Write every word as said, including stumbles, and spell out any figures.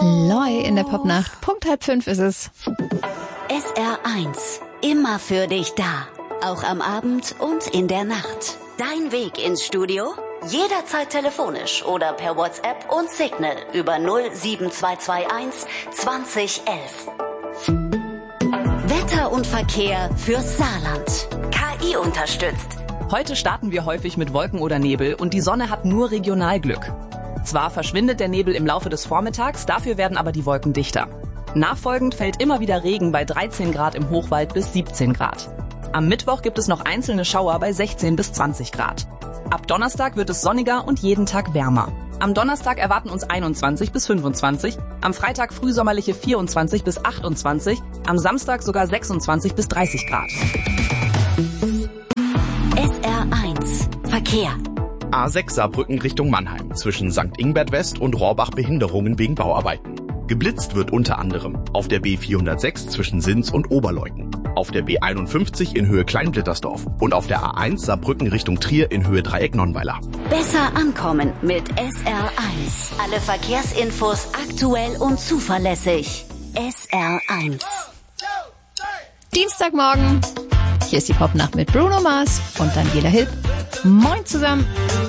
Loi in der Popnacht. Punkt halb fünf ist es. S R eins. Immer für dich da. Auch am Abend und in der Nacht. Dein Weg ins Studio? Jederzeit telefonisch oder per WhatsApp und Signal über null sieben zwei zwei eins zwanzig elf. Wetter und Verkehr fürs Saarland. K I unterstützt. Heute starten wir häufig mit Wolken oder Nebel und die Sonne hat nur Regionalglück. Zwar verschwindet der Nebel im Laufe des Vormittags, dafür werden aber die Wolken dichter. Nachfolgend fällt immer wieder Regen bei dreizehn Grad im Hochwald bis siebzehn Grad. Am Mittwoch gibt es noch einzelne Schauer bei sechzehn bis zwanzig Grad. Ab Donnerstag wird es sonniger und jeden Tag wärmer. Am Donnerstag erwarten uns einundzwanzig bis fünfundzwanzig, am Freitag frühsommerliche vierundzwanzig bis achtundzwanzig, am Samstag sogar sechsundzwanzig bis dreißig Grad. S R eins. Verkehr. A sechs Saarbrücken Richtung Mannheim zwischen Sankt Ingbert West und Rohrbach Behinderungen wegen Bauarbeiten. Geblitzt wird unter anderem auf der B vierhundertsechs zwischen Sins und Oberleuten, auf der B einundfünfzig in Höhe Kleinblittersdorf und auf der A eins Saarbrücken Richtung Trier in Höhe Dreieck Nonnweiler. Besser ankommen mit S R eins. Alle Verkehrsinfos aktuell und zuverlässig. S R eins. Dienstagmorgen. Hier ist die Popnacht mit Bruno Mars und Daniela Hilb. Moin zusammen.